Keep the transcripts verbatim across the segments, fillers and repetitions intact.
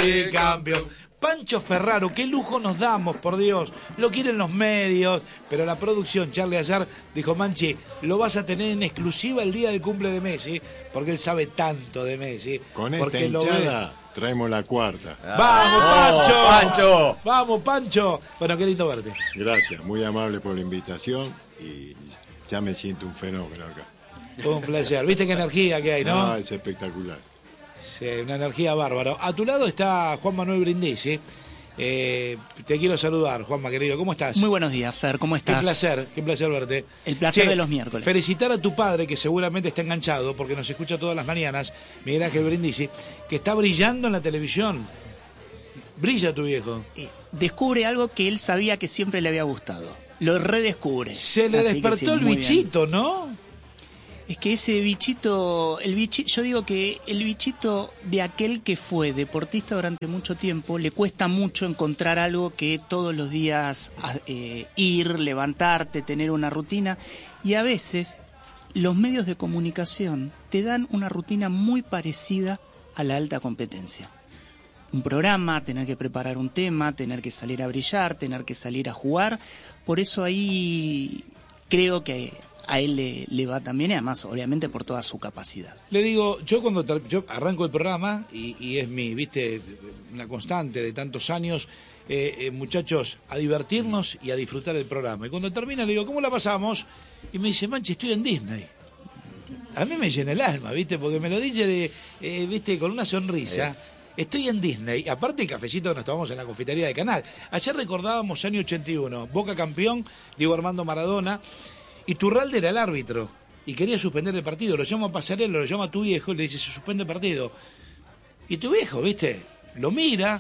soy campeón. Pancho Ferraro, qué lujo nos damos, por Dios. Lo quieren los medios, pero la producción, Charlie ayer dijo, Manchi, lo vas a tener en exclusiva el día del cumple de Messi, porque él sabe tanto de Messi. Con porque esta hinchada traemos la cuarta. ¡Vamos, Pancho! ¡Oh, Pancho! ¡Vamos, Pancho! Bueno, qué lindo verte. Gracias, muy amable por la invitación y ya me siento un fenómeno acá. Un placer. ¿Viste qué energía que hay, no? No, es espectacular. Sí, una energía bárbara. A tu lado está Juan Manuel Brindisi. Eh, te quiero saludar, Juanma, querido. ¿Cómo estás? Muy buenos días, Fer. ¿Cómo estás? Qué placer, qué placer verte. El placer sí, de los miércoles. Felicitar a tu padre, que seguramente está enganchado, porque nos escucha todas las mañanas, Miguel Ángel Brindisi, que está brillando en la televisión. Brilla tu viejo. Eh, descubre algo que él sabía que siempre le había gustado. Lo redescubre. Se le Así despertó sí, el bichito, bien. ¿no? Es que ese bichito, el bichito, yo digo que el bichito de aquel que fue deportista durante mucho tiempo, le cuesta mucho encontrar algo que todos los días eh, ir, levantarte, tener una rutina. Y a veces los medios de comunicación te dan una rutina muy parecida a la alta competencia. Un programa, tener que preparar un tema, tener que salir a brillar, tener que salir a jugar. Por eso ahí creo que a él le, le va también, y además, obviamente, por toda su capacidad. Le digo, yo cuando yo arranco el programa, y, y es mi, viste, una constante de tantos años, eh, eh, muchachos, a divertirnos y a disfrutar del programa. Y cuando termina le digo, ¿cómo la pasamos? Y me dice, Manche, estoy en Disney. A mí me llena el alma, viste, porque me lo dice de, eh, viste, con una sonrisa. Eh. Estoy en Disney, aparte el cafecito que nos tomamos en la confitería de Canal. Ayer recordábamos año ochenta y uno, Boca campeón, Diego Armando Maradona, y Turralde era el árbitro, y quería suspender el partido. Lo llama a Pasarela, lo llama a tu viejo, y le dice, se suspende el partido. Y tu viejo, viste, lo mira,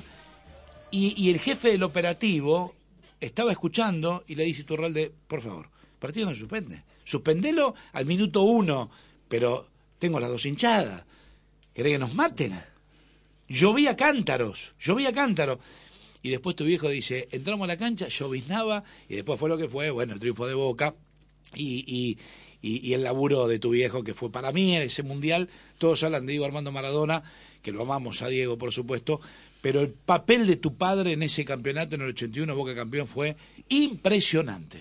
y, y el jefe del operativo estaba escuchando, y le dice a Turralde, por favor, el partido no se suspende. Suspendelo al minuto uno, pero tengo las dos hinchadas. ¿Querés que nos maten? Llovía cántaros, llovía cántaros. Y después tu viejo dice, entramos a la cancha, lloviznaba, y después fue lo que fue, bueno, el triunfo de Boca, y, y, y, y el laburo de tu viejo, que fue para mí en ese mundial. Todos hablan de Diego Armando Maradona, que lo amamos a Diego, por supuesto, pero el papel de tu padre en ese campeonato en el ochenta y uno, Boca campeón, fue impresionante.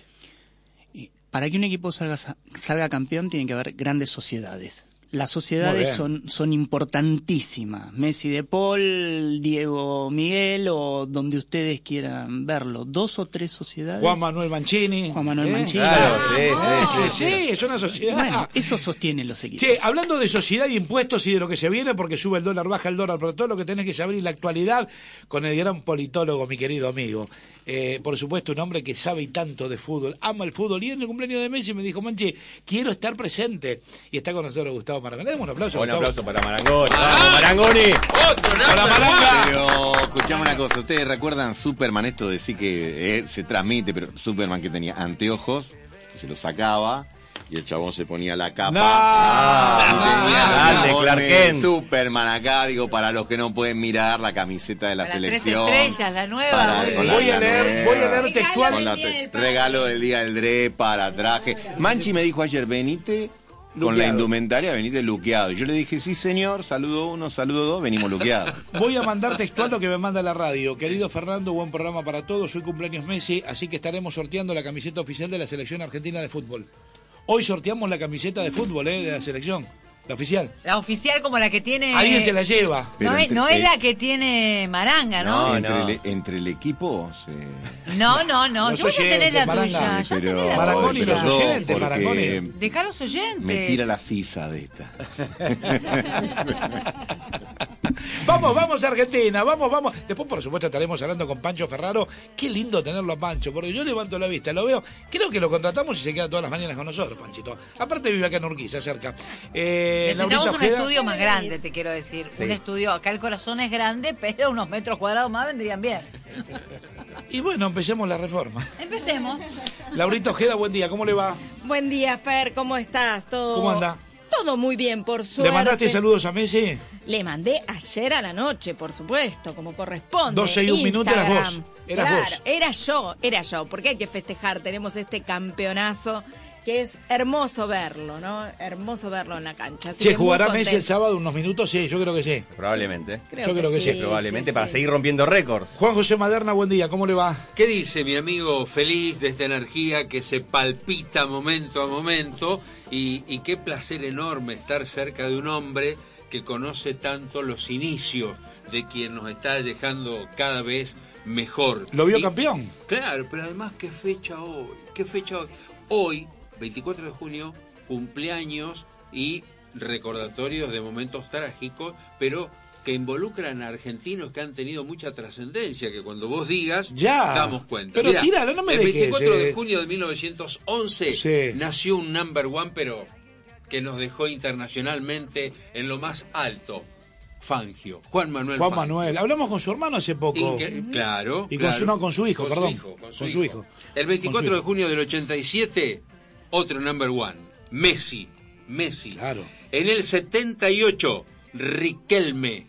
Para que un equipo salga, salga campeón tiene que haber grandes sociedades. Las sociedades son, son importantísimas. Messi de Paul, Diego Miguel o donde ustedes quieran verlo. Dos o tres sociedades. Juan Manuel Mancini. Juan Manuel ¿Eh? Mancini. Claro, sí, Ah, sí, sí, sí, sí. es una sociedad. Bueno, eso sostienen los equipos. Che, hablando de sociedad y impuestos y de lo que se viene, porque sube el dólar, baja el dólar, pero todo lo que tenés que saber y la actualidad con el gran politólogo, mi querido amigo. Eh, por supuesto, un hombre que sabe y tanto de fútbol, ama el fútbol, y en el cumpleaños de Messi me dijo, Manche, quiero estar presente. Y está con nosotros Gustavo Marangoni. Demos un aplauso. Un Gustavo. aplauso para Marangoni. ¡Vamos, Marangoni! ¡Hola, Maranga! Pero escuchame una cosa, ¿ustedes recuerdan Superman? Esto de sí que eh, se transmite, pero Superman que tenía anteojos, que se los sacaba y el chabón se ponía la capa. No, y tenía grande, el uniforme Clark Kent. Superman acá, digo, para los que no pueden mirar la camiseta de la Para selección. tres estrellas, la nueva. Para- muy con bien. la- Voy a la leer, nueva. voy a leer textual. Con la te- regalo del día del Dre para traje. Manchi me dijo ayer, venite con la Luqueado. indumentaria, venite luqueado. Y yo le dije, sí señor, saludo uno, saludo dos, venimos luqueados. Voy a mandar textual lo que me manda la radio. Querido Fernando, buen programa para todos. Hoy cumpleaños Messi, así que estaremos sorteando la camiseta oficial de la Selección Argentina de Fútbol. Hoy sorteamos la camiseta de fútbol, ¿eh? De la selección, la oficial. La oficial como la que tiene... Alguien se la lleva. No, Pero es, entre- no es eh, la que tiene Maranga, ¿no? No, entre, no. El, entre el equipo se... No, no, no. Los Yo ya tenés oyentes, la Maranga. tuya. Ya pero, tenés la Marangoni y tuya. los pero yo, oyentes, porque Marangoni. Dejá los oyentes. me tira la sisa de esta. Vamos, vamos Argentina, vamos, vamos. Después, por supuesto, estaremos hablando con Pancho Ferraro. Qué lindo tenerlo a Pancho, porque yo levanto la vista, lo veo. Creo que lo contratamos y se queda todas las mañanas con nosotros, Panchito. Aparte vive acá en Urquiza, cerca. Eh, Necesitamos Laurita un Ojeda. estudio más grande, te quiero decir. Sí. Un estudio, acá el corazón es grande, pero unos metros cuadrados más vendrían bien. Y bueno, empecemos la reforma. Empecemos. Laurita Ojeda, buen día, ¿cómo le va? Buen día, Fer, ¿cómo estás? ¿Todo... ¿Cómo anda? Todo muy bien, por suerte. ¿Le mandaste saludos a Messi? Le mandé ayer a la noche, por supuesto, como corresponde. doce y un minuto eras vos. Eras claro, vos. era yo, era yo, porque hay que festejar. Tenemos este campeonazo que es hermoso verlo, ¿no? Hermoso verlo en la cancha. Así Che, que muy ¿jugará contenta. Messi el sábado unos minutos? Sí, yo creo que sí. Probablemente. Creo Yo creo que sí, Probablemente sí, para sí. seguir rompiendo récords. Juan José Maderna, buen día, ¿cómo le va? ¿Qué dice mi amigo feliz de esta energía que se palpita momento a momento? Y, y qué placer enorme estar cerca de un hombre que conoce tanto los inicios de quien nos está dejando cada vez mejor. ¿Lo vio Y- campeón? Claro, pero además, ¿qué fecha hoy? ¿Qué fecha hoy? Hoy, veinticuatro de junio, cumpleaños y recordatorios de momentos trágicos, pero que involucran a argentinos que han tenido mucha trascendencia, que cuando vos digas, Ya. damos cuenta. Pero Mirá, tíralo, no me el dejes, veinticuatro eh. de junio de mil novecientos once Sí. nació un number one, pero que nos dejó internacionalmente en lo más alto. Fangio, Juan Manuel Juan Fangio. Manuel, hablamos con su hermano hace poco. Inque- Claro. Y con claro. su- no, con su hijo, perdón. hijo, con su Con hijo. su hijo. El veinticuatro Con su de junio del ochenta y siete, otro number one, Messi. Messi. Claro. En el setenta y ocho, Riquelme.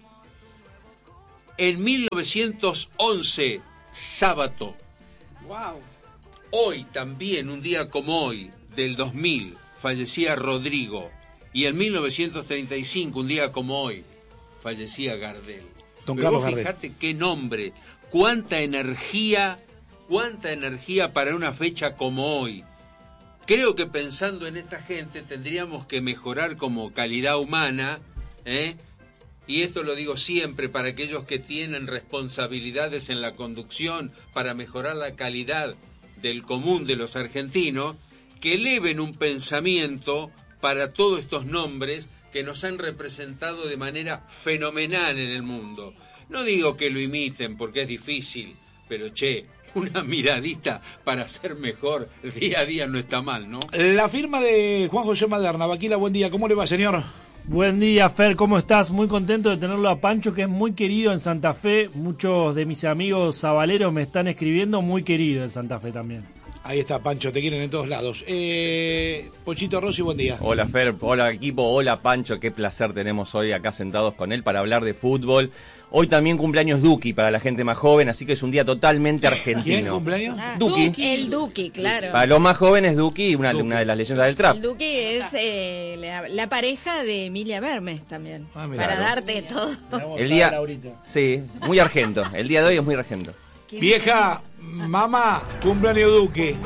En mil novecientos once, Sábato. Wow. Hoy también, un día como hoy, del dos mil, fallecía Rodrigo. Y en mil novecientos treinta y cinco, un día como hoy, fallecía Gardel. Don Pero Carlos vos Gardel. fijate qué nombre, cuánta energía, cuánta energía para una fecha como hoy. Creo que pensando en esta gente tendríamos que mejorar como calidad humana, ¿eh? Y esto lo digo siempre para aquellos que tienen responsabilidades en la conducción para mejorar la calidad del común de los argentinos, que eleven un pensamiento para todos estos nombres que nos han representado de manera fenomenal en el mundo. No digo que lo imiten porque es difícil, pero che, una miradita para ser mejor día a día no está mal, ¿no? La firma de Juan José Maderna. Vaquila, buen día, ¿cómo le va, señor? Buen día, Fer, ¿cómo estás? Muy contento de tenerlo a Pancho, que es muy querido en Santa Fe. Muchos de mis amigos sabaleros me están escribiendo, muy querido en Santa Fe también. Ahí está, Pancho, te quieren en todos lados. Eh, Pochito Rossi, buen día. Hola Fer, hola equipo, hola Pancho, qué placer tenemos hoy acá sentados con él para hablar de fútbol. Hoy también cumpleaños Duki para la gente más joven, así que es un día totalmente argentino. ¿Quién cumpleaños? Ah, Duki. El Duki, claro. Para los más jóvenes, Duki, una, Duki. una de las leyendas del trap. El Duki es eh, la, la pareja de Emilia Bermes también. Ah, mirá. para darte todo. El día, sí, muy argento. El día de hoy es muy argento. Vieja, mamá, cumpleaños Duque.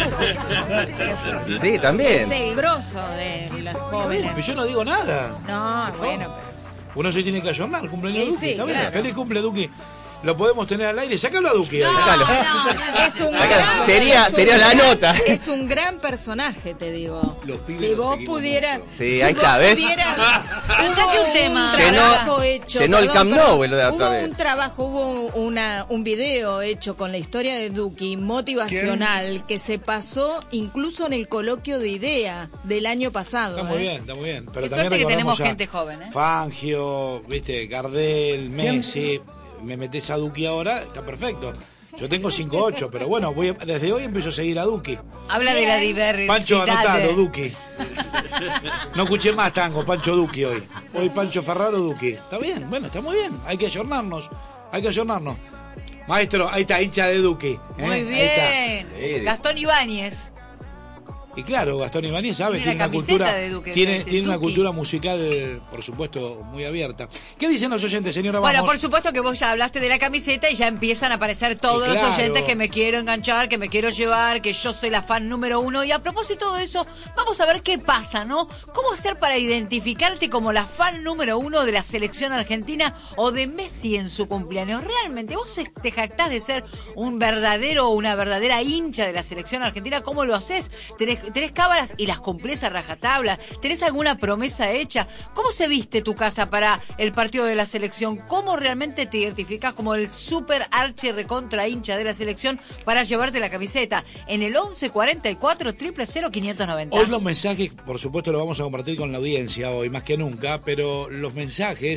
Sí, también. Es el grosso de los jóvenes. Pero yo no digo nada. No, bueno, pero... Uno se tiene que ayornar, cumpleaños Sí, Duque. sí, Está bien, claro. feliz cumple Duque. Lo podemos tener al aire. Sácalo a Duque. No, ahí. Sácalo. no, no. Es un Sácalo. gran, Sería- es un sería la gran- nota. Es un gran personaje, te digo. Los pibes Si los vos seguimos pudieras. mucho. Sí, si ahí vos está, ¿ves? pudieras- Cantate hubo un tema. Un Llenó- trabajo hecho. llenó el perdón, Camp perdón. Nou, el de la otra Hubo vez. un trabajo, hubo una, un video hecho con la historia de Duki, motivacional, que se pasó incluso en el coloquio de IDEA del año pasado. Está muy ¿eh? bien, está muy bien. Pero Qué también suerte que recordemos tenemos a gente joven, ¿eh? Fangio, viste, Gardel, Messi. Me metés a Duque ahora, está perfecto. Yo tengo cinco ocho, pero bueno, voy a- desde hoy empiezo a seguir a Duque. Habla de la diversidad. Pancho, de- anotalo, Duque. No escuché más tango, Pancho Duque hoy. Hoy Pancho Ferraro Duque. Está bien, bueno, está muy bien. Hay que ayornarnos, hay que ayornarnos. Maestro, ahí está, hincha de Duque. ¿eh? Muy Ahí está. bien. Sí. Gastón Ibáñez. Y claro, Gastón Ibáñez sabe, Tiene tiene la una camiseta cultura, de Duque, tiene, es el tiene una Duque. cultura musical, por supuesto, muy abierta. ¿Qué dicen los oyentes, señora? Bueno, Vamos. por supuesto que vos ya hablaste de la camiseta y ya empiezan a aparecer todos Y claro. los oyentes que me quiero enganchar, que me quiero llevar, que yo soy la fan número uno. Y a propósito de eso, vamos a ver qué pasa, ¿no? ¿Cómo hacer para identificarte como la fan número uno de la selección argentina o de Messi en su cumpleaños? ¿Realmente vos te jactás de ser un verdadero o una verdadera hincha de la selección argentina? ¿Cómo lo haces? ¿Tenés, tenés cábalas y las cumplés a rajatabla? ¿Tenés alguna promesa hecha? ¿Cómo se viste tu casa para el partido de la selección? ¿Cómo realmente te identificás como el super archi recontra hincha de la selección para llevarte la camiseta? En el once cuarenta y cuatro, cero cero cero, quinientos noventa. Hoy los mensajes, por supuesto, lo vamos a compartir con la audiencia hoy, más que nunca, pero los mensajes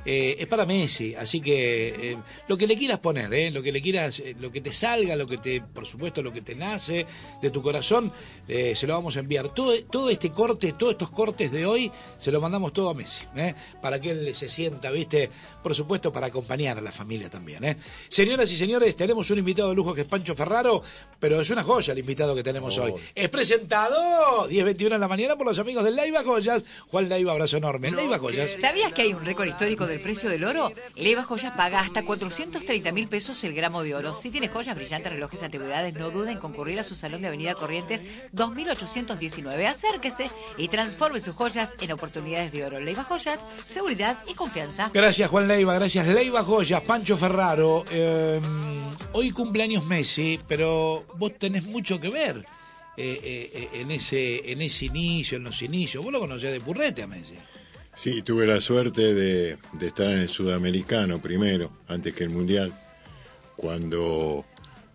eh, es para Messi, así que eh, lo que le quieras poner, eh, lo que le quieras, eh, lo que te salga, lo que te, por supuesto, lo que te nace de tu corazón, eh, se lo vamos a enviar. Todo, todo este corte, todos estos cortes de hoy, se lo mandamos todo a Messi, eh, para que él se sienta, viste, por supuesto, para acompañar a la familia también. Eh. Señoras y señores, tenemos un invitado de lujo que es Pancho Ferraro, pero es una joya el invitado que tenemos oh. hoy. Es presentado diez veintiuno en la mañana por los amigos del Leiva Joyas. Juan Leiva, abrazo enorme. Leiva Joyas. ¿Sabías que hay un récord histórico del precio del oro? Leiva Joyas paga hasta cuatrocientos treinta mil pesos el gramo de oro. Si tienes joyas, brillantes, relojes, antigüedades, no duden en concurrir a su salón de Avenida Corrientes dos mil ochocientos diecinueve. Acérquese y transforme sus joyas en oportunidades de oro. Leiva Joyas, seguridad y confianza. Gracias, Juan Leiva. Gracias, Leiva Joyas. Pancho Ferraro. Eh, hoy cumpleaños Messi, pero vos tenés mucho que ver eh, eh, en ese en ese inicio, en los inicios. Vos lo conocés de Purrete a Messi. Sí, tuve la suerte de, de estar en el Sudamericano primero, antes que el Mundial, cuando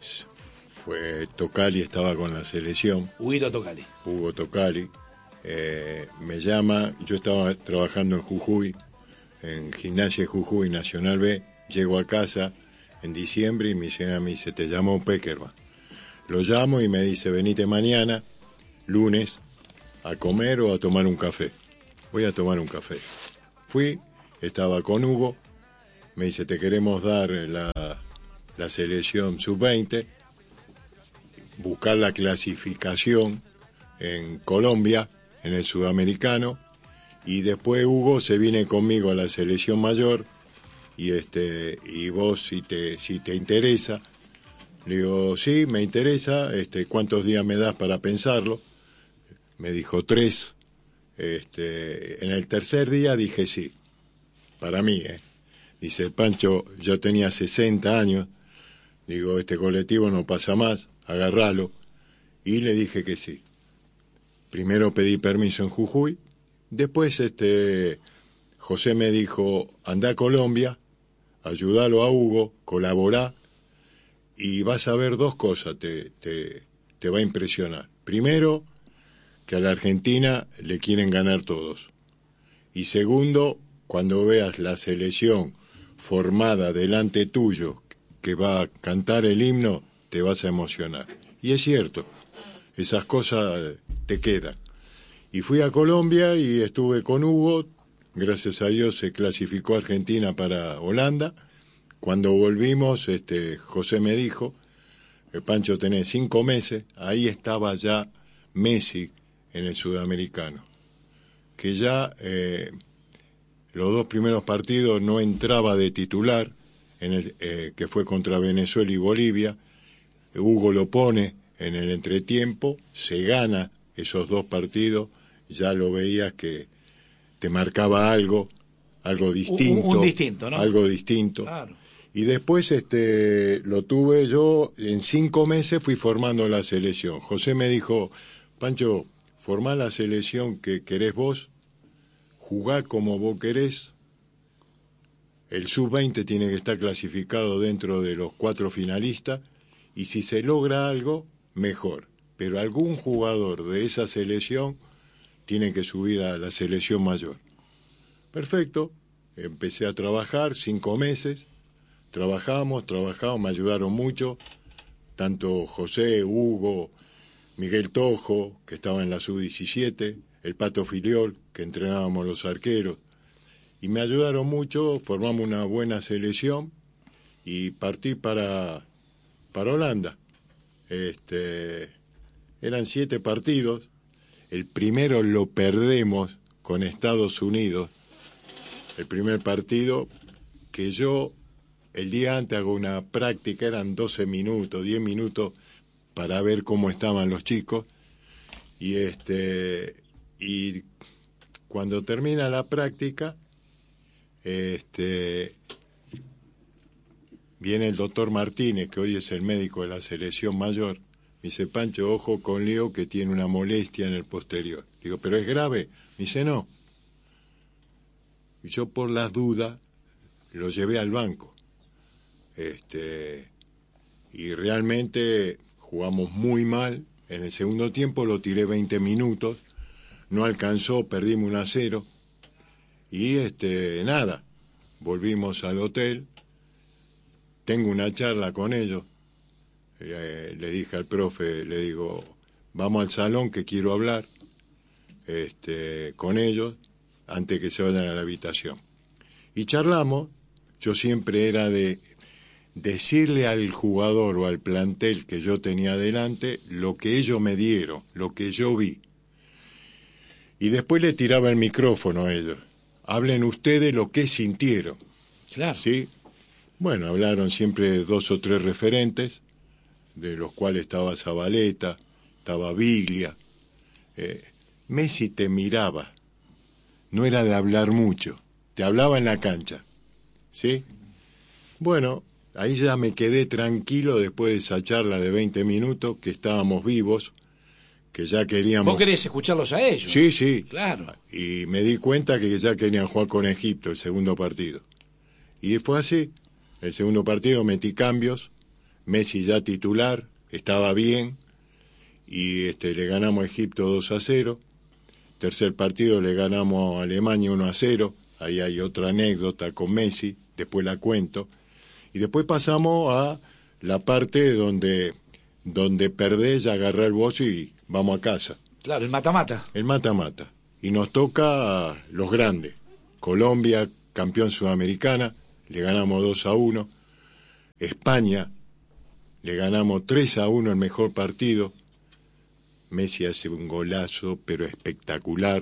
fue Tocali, estaba con la selección. Hugo Tocali. Hugo Tocali. Eh, me llama, yo estaba trabajando en Jujuy, en Gimnasia de Jujuy, Nacional B, llego a casa en diciembre y mi señora me dice, te llamo Peckerman. Lo llamo y me dice, venite mañana, lunes, a comer o a tomar un café. Voy a tomar un café. Fui, estaba con Hugo, me dice, te queremos dar la, la selección sub veinte, buscar la clasificación en Colombia, en el Sudamericano, y después Hugo se viene conmigo a la selección mayor, y este y vos si te si te interesa. Le digo, sí, me interesa, este, ¿cuántos días me das para pensarlo? Me dijo tres. Este, en el tercer día dije sí, para mí, ¿eh? Dice, Pancho, yo tenía sesenta años, digo, este colectivo no pasa más, agarralo, y le dije que sí. Primero pedí permiso en Jujuy, después este, José me dijo, anda a Colombia, ayúdalo a Hugo, colaborá, y vas a ver dos cosas, te, te, te va a impresionar. Primero, que a la Argentina le quieren ganar todos. Y segundo, cuando veas la selección formada delante tuyo, que va a cantar el himno, te vas a emocionar. Y es cierto, esas cosas te quedan. Y fui a Colombia y estuve con Hugo, gracias a Dios se clasificó Argentina para Holanda. Cuando volvimos, este, José me dijo, Pancho, tenés cinco meses, ahí estaba ya Messi en el Sudamericano, que ya eh, los dos primeros partidos no entraba de titular, en el eh, que fue contra Venezuela y Bolivia. Hugo lo pone en el entretiempo, se gana esos dos partidos, ya lo veías que te marcaba algo, algo distinto, un, un distinto, ¿no? Algo distinto. Claro. Y después este lo tuve yo, en cinco meses fui formando la selección. José me dijo, Pancho, formá la selección que querés vos, jugá como vos querés, el sub veinte tiene que estar clasificado dentro de los cuatro finalistas, y si se logra algo, mejor. Pero algún jugador de esa selección tiene que subir a la selección mayor. Perfecto, empecé a trabajar, cinco meses, trabajamos, trabajamos, me ayudaron mucho, tanto José, Hugo, Miguel Tojo, que estaba en la sub diecisiete, el Pato Filiol, que entrenábamos los arqueros, y me ayudaron mucho, formamos una buena selección y partí para, para Holanda. Este, eran siete partidos, el primero lo perdemos con Estados Unidos, el primer partido que yo el día antes hago una práctica, eran doce minutos, diez minutos, para ver cómo estaban los chicos, y este y cuando termina la práctica, este viene el doctor Martínez, que hoy es el médico de la selección mayor, me dice, Pancho, ojo con Leo que tiene una molestia en el posterior. Digo, ¿pero es grave? Me dice, no. Y yo por las dudas lo llevé al banco. Este y realmente jugamos muy mal. En el segundo tiempo lo tiré veinte minutos, no alcanzó, perdimos uno a cero, y este nada, volvimos al hotel, tengo una charla con ellos, eh, le dije al profe, le digo, vamos al salón que quiero hablar este, con ellos antes que se vayan a la habitación. Y charlamos, yo siempre era de decirle al jugador o al plantel que yo tenía delante lo que ellos me dieron, lo que yo vi. Y después le tiraba el micrófono a ellos. Hablen ustedes lo que sintieron. Claro. ¿Sí? Bueno, hablaron siempre dos o tres referentes, de los cuales estaba Zabaleta, estaba Biglia. Eh, Messi te miraba, no era de hablar mucho, te hablaba en la cancha. ¿Sí? Bueno, ahí ya me quedé tranquilo después de esa charla de veinte minutos, que estábamos vivos, que ya queríamos... Vos querés escucharlos a ellos. Sí, sí. Claro. Y me di cuenta que ya querían jugar con Egipto el segundo partido. Y fue así. El segundo partido metí cambios, Messi ya titular, estaba bien, y este, le ganamos a Egipto dos a cero. Tercer partido le ganamos a Alemania uno a cero. Ahí hay otra anécdota con Messi, después la cuento. Y después pasamos a la parte donde, donde perdés, ya agarré el bolso y vamos a casa. Claro, el mata-mata. El mata-mata. Y nos toca a los grandes. Colombia, campeón sudamericana, le ganamos dos a uno. España, le ganamos tres a uno, el mejor partido. Messi hace un golazo, pero espectacular.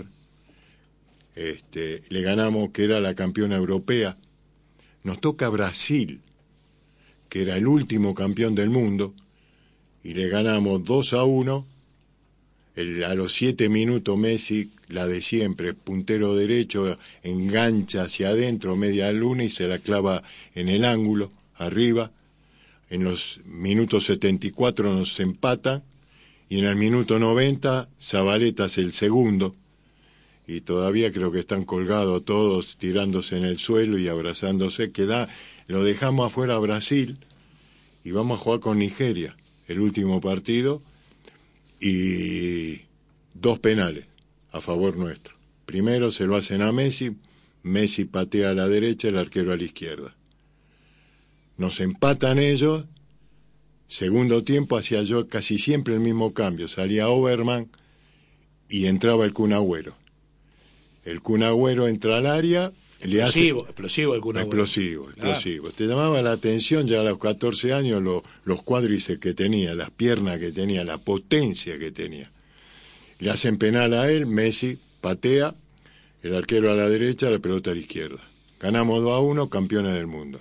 Este, le ganamos, que era la campeona europea. Nos toca Brasil, que era el último campeón del mundo, y le ganamos dos a uno. El, a los siete minutos Messi, la de siempre, puntero derecho, engancha hacia adentro, media luna, y se la clava en el ángulo, arriba. En los minutos setenta y cuatro nos empatan, y en el minuto noventa Zabaleta es el segundo, y todavía creo que están colgados todos, tirándose en el suelo y abrazándose, que da, lo dejamos afuera a Brasil, y vamos a jugar con Nigeria, el último partido, y dos penales a favor nuestro. Primero se lo hacen a Messi, Messi patea a la derecha, el arquero a la izquierda. Nos empatan ellos, segundo tiempo hacía yo casi siempre el mismo cambio, salía Overman y entraba el Kun Agüero. El Kun Agüero entra al área, le explosivo, hace... explosivo el Kun Agüero. Explosivo, explosivo. Claro. Te llamaba la atención ya a los catorce años lo, los cuádriceps que tenía, las piernas que tenía, la potencia que tenía. Le hacen penal a él, Messi patea, el arquero a la derecha, la pelota a la izquierda. Ganamos dos a uno, campeones del mundo.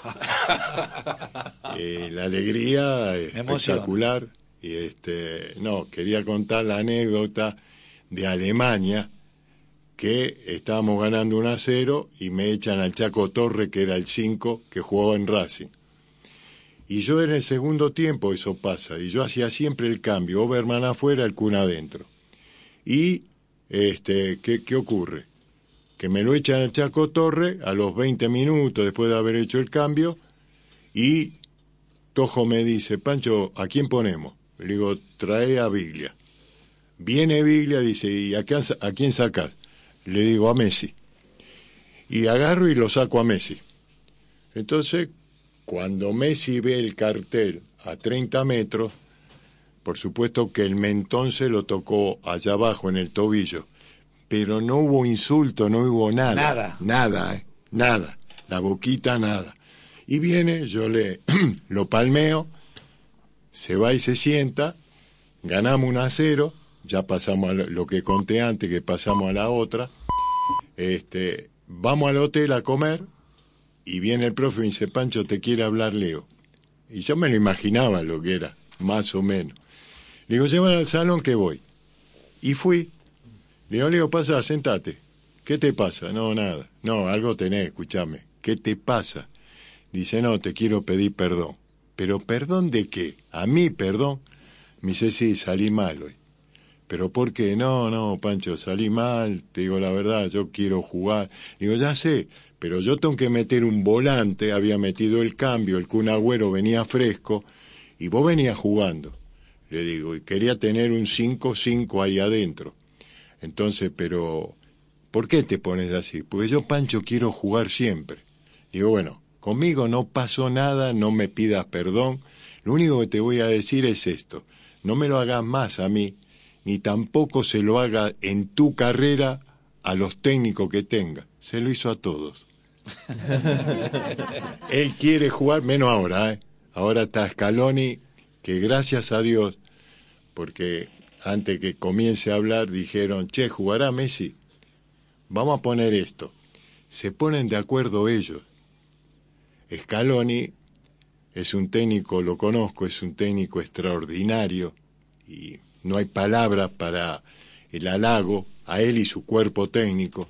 eh, la alegría espectacular. Y este, no, quería contar la anécdota de Alemania, que estábamos ganando uno a cero y me echan al Chaco Torre, que era el cinco, que jugaba en Racing. Y yo en el segundo tiempo, eso pasa, y yo hacía siempre el cambio, Overman afuera, el Kun adentro. Y, este, ¿qué, qué ocurre? Que me lo echan al Chaco Torre a los veinte minutos después de haber hecho el cambio, y Tojo me dice, Pancho, ¿a quién ponemos? Le digo, trae a Biglia. Viene Biglia, dice, ¿y a, qué, a quién sacás? Le digo, a Messi. Y agarro y lo saco a Messi. Entonces, cuando Messi ve el cartel a treinta metros, por supuesto que el mentón se lo tocó allá abajo en el tobillo, pero no hubo insulto, no hubo nada. Nada. Nada, eh, nada. La boquita, nada. Y viene, yo le lo palmeo, se va y se sienta, ganamos uno a cero, ya pasamos a lo que conté antes, que pasamos a la otra, este, vamos al hotel a comer, y viene el profe y me dice, Pancho, te quiere hablar Leo. Y yo me lo imaginaba lo que era, más o menos. Le digo, llévalo al salón que voy. Y fui. Le digo, Leo, pasa, sentate. ¿Qué te pasa? No, nada. No, algo tenés, escúchame. ¿Qué te pasa? Dice, no, te quiero pedir perdón. ¿Pero perdón de qué? ¿A mí perdón? Me dice, sí, salí mal hoy. ¿Pero por qué? No, no, Pancho, salí mal, te digo la verdad, yo quiero jugar. Digo, ya sé, pero yo tengo que meter un volante, había metido el cambio, el Kun Agüero venía fresco, y vos venías jugando. Le digo, y quería tener un cinco cinco ahí adentro. Entonces, pero, ¿por qué te pones así? Porque yo, Pancho, quiero jugar siempre. Digo, bueno, conmigo no pasó nada, no me pidas perdón. Lo único que te voy a decir es esto. No me lo hagas más a mí, ni tampoco se lo haga en tu carrera a los técnicos que tenga. Se lo hizo a todos. Él quiere jugar, menos ahora, ¿eh? Ahora está Scaloni, que gracias a Dios, porque antes que comience a hablar dijeron, che, ¿jugará Messi? Vamos a poner esto. Se ponen de acuerdo ellos. Scaloni es un técnico, lo conozco, es un técnico extraordinario y no hay palabras para el halago a él y su cuerpo técnico,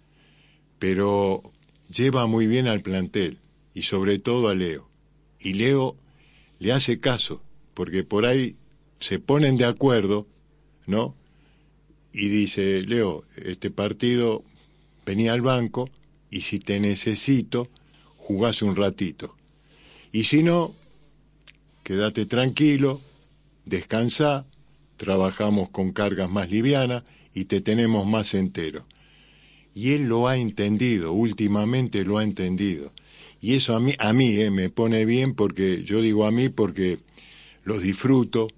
pero lleva muy bien al plantel y sobre todo a Leo. Y Leo le hace caso, porque por ahí se ponen de acuerdo, ¿no? Y dice, Leo, este partido vení al banco y si te necesito, jugás un ratito. Y si no, quédate tranquilo, descansá, trabajamos con cargas más livianas y te tenemos más entero. Y él lo ha entendido, últimamente lo ha entendido. Y eso a mí, a mí eh, me pone bien porque, yo digo a mí porque los disfruto,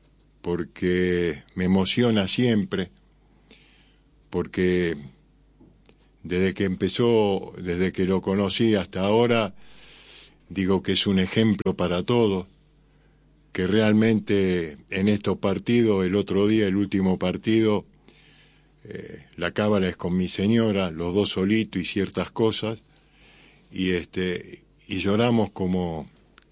porque me emociona siempre, porque desde que empezó, desde que lo conocí hasta ahora, digo que es un ejemplo para todos, que realmente en estos partidos, el otro día, el último partido, eh, la cábala es con mi señora, los dos solitos y ciertas cosas, y este y lloramos como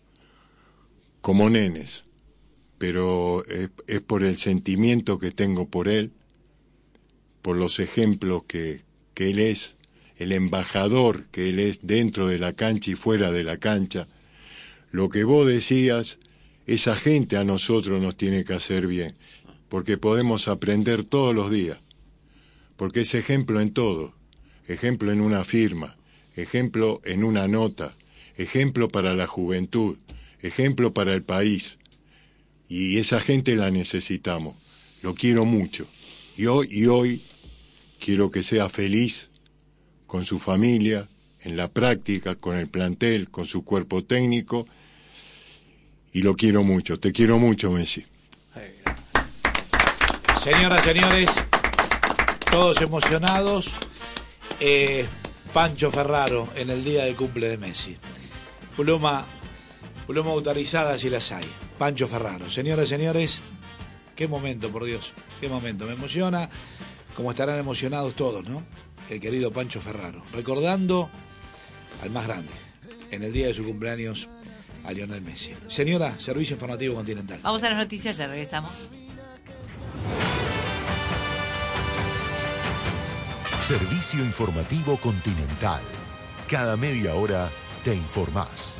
como nenes, pero es, es por el sentimiento que tengo por él, por los ejemplos que, que él es, el embajador que él es dentro de la cancha y fuera de la cancha. Lo que vos decías, esa gente a nosotros nos tiene que hacer bien, porque podemos aprender todos los días, porque es ejemplo en todo, ejemplo en una firma, ejemplo en una nota, ejemplo para la juventud, ejemplo para el país, y esa gente la necesitamos. Lo quiero mucho, y hoy, y hoy quiero que sea feliz con su familia, en la práctica, con el plantel, con su cuerpo técnico, y lo quiero mucho. Te quiero mucho, Messi. Señoras, señores, todos emocionados. Eh, Pancho Ferraro en el día del cumple de Messi. Pluma, pluma autorizada si las hay. Pancho Ferraro. Señoras, señores, qué momento, por Dios, qué momento. Me emociona, como estarán emocionados todos, ¿no? El querido Pancho Ferraro, recordando al más grande, en el día de su cumpleaños, a Lionel Messi. Señora, Servicio Informativo Continental. Vamos a las noticias, ya regresamos. Servicio Informativo Continental. Cada media hora te informás.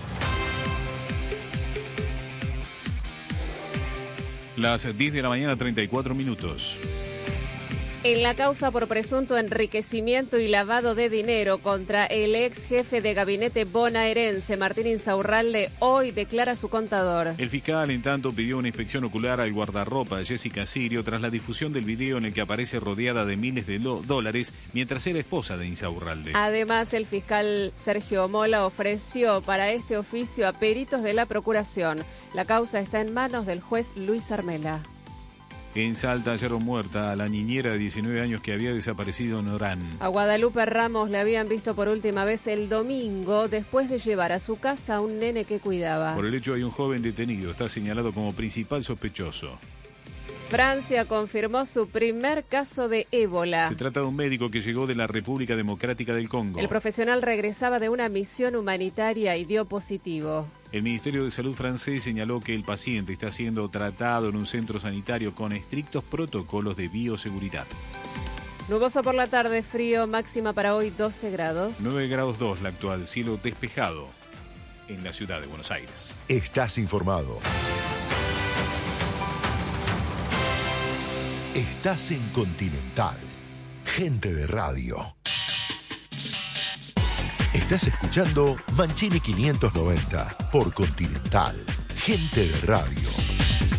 Las diez de la mañana, treinta y cuatro minutos. En la causa por presunto enriquecimiento y lavado de dinero contra el ex jefe de gabinete bonaerense, Martín Insaurralde, hoy declara su contador. El fiscal, en tanto, pidió una inspección ocular al guardarropa Jessica Sirio tras la difusión del video en el que aparece rodeada de miles de dólares mientras era esposa de Insaurralde. Además, el fiscal Sergio Mola ofreció para este oficio a peritos de la Procuración. La causa está en manos del juez Luis Armela. En Salta hallaron muerta a la niñera de diecinueve años que había desaparecido en Orán. A Guadalupe Ramos le habían visto por última vez el domingo después de llevar a su casa a un nene que cuidaba. Por el hecho hay un joven detenido, está señalado como principal sospechoso. Francia confirmó su primer caso de ébola. Se trata de un médico que llegó de la República Democrática del Congo. El profesional regresaba de una misión humanitaria y dio positivo. El Ministerio de Salud francés señaló que el paciente está siendo tratado en un centro sanitario con estrictos protocolos de bioseguridad. Nuboso por la tarde, frío, máxima para hoy doce grados. nueve grados dos la actual, cielo despejado en la ciudad de Buenos Aires. Estás informado. Estás en Continental. Gente de radio. Estás escuchando Mancini quinientos noventa por Continental. Gente de radio.